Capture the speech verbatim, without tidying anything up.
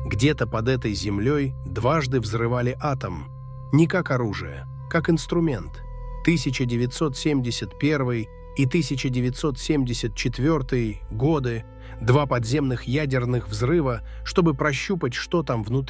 Где-то под этой землей дважды взрывали атом. Не как оружие, как инструмент. тысяча девятьсот семьдесят первый и тысяча девятьсот семьдесят четвёртый годы, два подземных ядерных взрыва, чтобы прощупать, что там внутри.